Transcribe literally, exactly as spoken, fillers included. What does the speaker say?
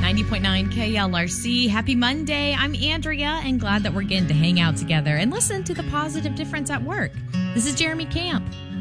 ninety point nine K L R C. Happy Monday. I'm Andrea and glad that we're getting to hang out together and listen to the positive difference at work. This is Jeremy Camp.